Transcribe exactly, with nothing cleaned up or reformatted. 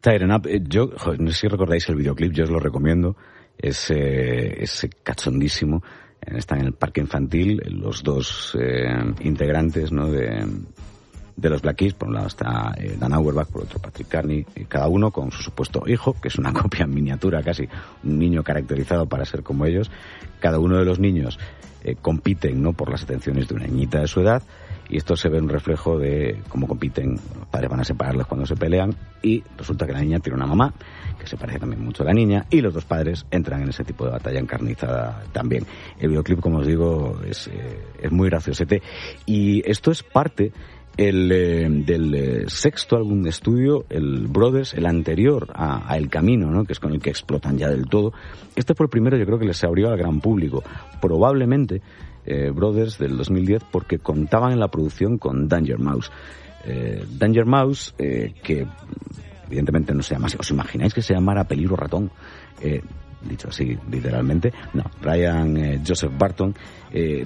Tighten Up, eh, yo, joder, no sé si recordáis el videoclip, yo os lo recomiendo, es, eh, es cachondísimo. Están en el parque infantil los dos eh, integrantes, ¿no?, de, de los Black Keys. Por un lado está eh, Dan Auerbach, por otro Patrick Carney, y cada uno con su supuesto hijo, que es una copia en miniatura casi, un niño caracterizado para ser como ellos. Cada uno de los niños eh, compiten, ¿no?, por las atenciones de una niñita de su edad, y esto se ve un reflejo de cómo compiten. Los padres van a separarlos cuando se pelean, y resulta que la niña tiene una mamá que se parece también mucho a la niña, y los dos padres entran en ese tipo de batalla encarnizada también. El videoclip, como os digo, es, eh, es muy graciosete, y esto es parte el, eh, del eh, sexto álbum de estudio, el Brothers, el anterior a, a El Camino, ¿no?, que es con el que explotan ya del todo. Este fue el primero, yo creo, que les abrió al gran público, probablemente eh, Brothers del dos mil diez, porque contaban en la producción con Danger Mouse. Eh, Danger Mouse, eh, que evidentemente no se llama así. ¿Os imagináis que se llamara Peligro Ratón? Eh, dicho así, literalmente. No, Ryan eh, Joseph Barton, eh,